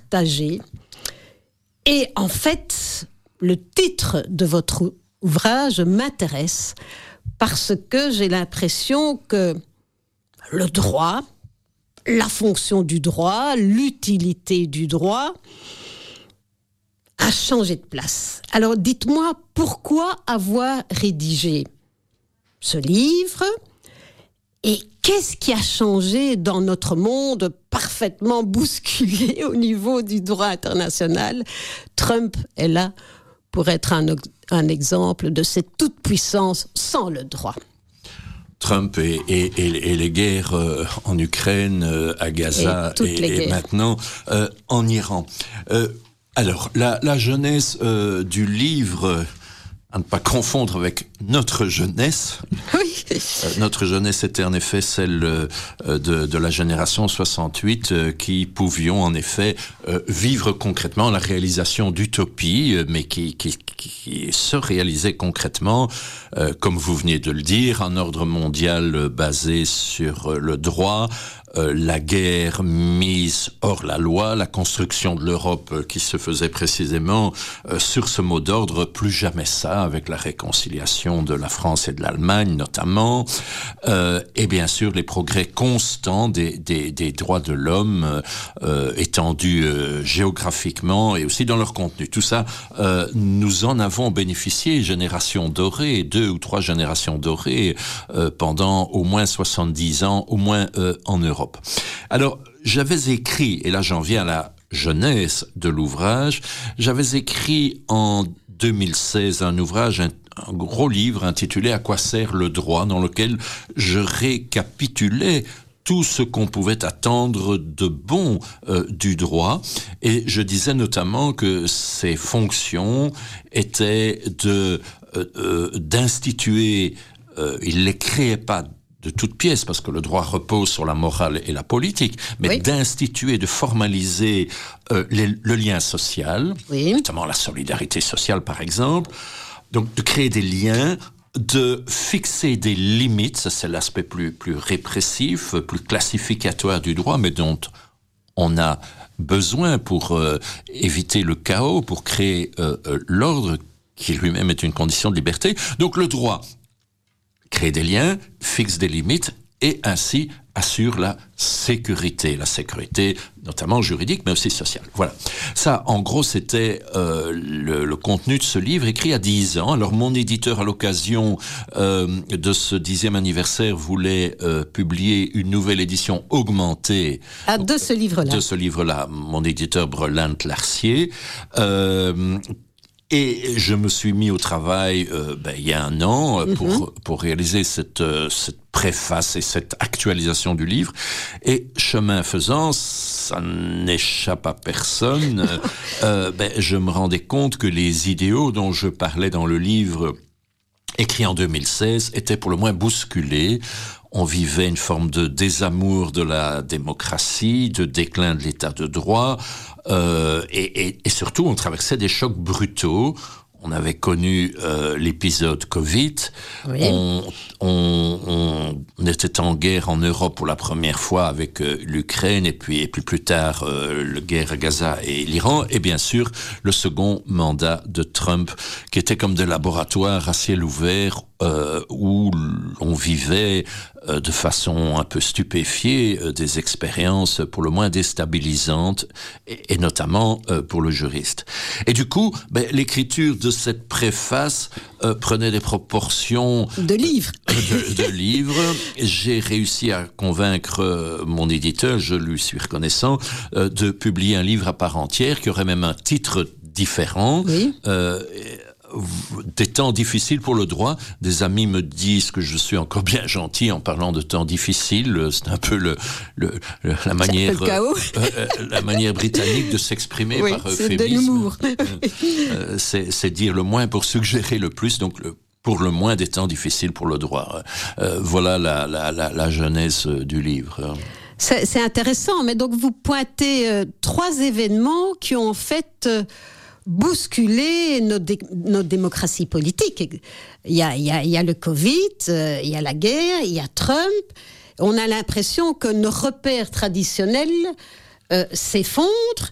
partagé. Et en fait, le titre de votre ouvrage m'intéresse parce que j'ai l'impression que le droit, la fonction du droit, l'utilité du droit a changé de place. Alors dites-moi, pourquoi avoir rédigé ce livre et qu'est-ce qui a changé dans notre monde parfaitement bousculé au niveau du droit international ? Trump est là pour être un exemple de cette toute-puissance sans le droit. Trump et les guerres en Ukraine, à Gaza et maintenant en Iran. Alors, la jeunesse du livre, à ne pas confondre avec notre jeunesse. Oui. Notre jeunesse était en effet celle de la génération 68 qui pouvions en effet vivre concrètement la réalisation d'utopies, mais qui se réalisait concrètement, comme vous venez de le dire, un ordre mondial basé sur le droit, la guerre mise hors la loi, la construction de l'Europe qui se faisait précisément sur ce mot d'ordre, plus jamais ça, avec la réconciliation de la France et de l'Allemagne notamment, et bien sûr les progrès constants des droits de l'homme, étendus géographiquement et aussi dans leur contenu. Tout ça, nous en avons bénéficié, génération dorée, 2 ou 3 générations dorées, pendant au moins 70 ans, au moins en Europe. Alors, j'avais écrit, et là j'en viens à la jeunesse de l'ouvrage, j'avais écrit en 2016 un ouvrage, un gros livre intitulé « À quoi sert le droit ?» dans lequel je récapitulais tout ce qu'on pouvait attendre de bon du droit, et je disais notamment que ses fonctions étaient d'instituer, il les créait pas de toute pièce, parce que le droit repose sur la morale et la politique, mais d'instituer, de formaliser le lien social, notamment la solidarité sociale par exemple, donc de créer des liens, de fixer des limites, ça c'est l'aspect plus répressif, plus classificatoire du droit, mais dont on a besoin pour éviter le chaos, pour créer l'ordre qui lui-même est une condition de liberté. Donc le droit crée des liens, fixe des limites et ainsi assure la sécurité notamment juridique mais aussi sociale. Voilà. Ça, en gros, c'était le contenu de ce livre écrit à 10 ans. Alors, mon éditeur, à l'occasion de ce 10e anniversaire, voulait publier une nouvelle édition augmentée. De ce livre-là. De ce livre-là. Mon éditeur, Brelin-Larcier. Et je me suis mis au travail il y a un an pour réaliser cette préface et cette actualisation du livre. Et chemin faisant, ça n'échappe à personne, je me rendais compte que les idéaux dont je parlais dans le livre écrit en 2016 étaient pour le moins bousculés. On vivait une forme de désamour de la démocratie, de déclin de l'état de droit, et surtout on traversait des chocs brutaux. On avait connu l'épisode Covid. Oui. On était en guerre en Europe pour la première fois avec l'Ukraine et puis plus tard la guerre à Gaza et l'Iran. Et bien sûr, le second mandat de Trump qui était comme des laboratoires à ciel ouvert où on vivait de façon un peu stupéfiée des expériences pour le moins déstabilisantes et notamment pour le juriste. Et du coup, l'écriture de cette préface prenait des proportions de livres. de livres. J'ai réussi à convaincre mon éditeur, je lui suis reconnaissant, de publier un livre à part entière qui aurait même un titre différent. Oui. Des temps difficiles pour le droit. Des amis me disent que je suis encore bien gentil en parlant de temps difficiles. C'est un peu la manière, la manière britannique de s'exprimer par euphémisme. C'est de l'humour. C'est dire le moins pour suggérer le plus. Donc pour le moins des temps difficiles pour le droit. Voilà la genèse du livre. C'est intéressant, mais donc vous pointez 3 événements qui ont en fait bousculer nos démocraties politiques. Il y a le Covid, il y a la guerre, il y a Trump. On a l'impression que nos repères traditionnels s'effondrent